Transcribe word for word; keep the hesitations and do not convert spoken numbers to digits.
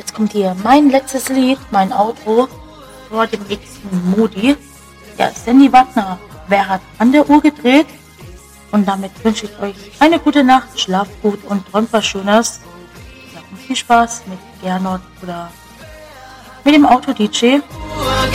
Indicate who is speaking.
Speaker 1: jetzt kommt hier mein letztes Lied, mein Outro vor dem nächsten Modi. Ja, Sandy Wagner, wer hat an der Uhr gedreht? Und damit wünsche ich euch eine gute Nacht, schlaft gut und träumt was Schönes. Ja, und viel Spaß mit Gernot oder mit dem Auto-D J.